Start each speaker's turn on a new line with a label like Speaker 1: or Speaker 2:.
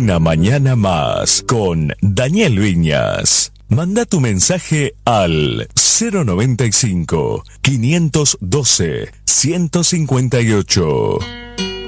Speaker 1: Una mañana más con Daniel Viñas. Manda tu mensaje al 095 512 158.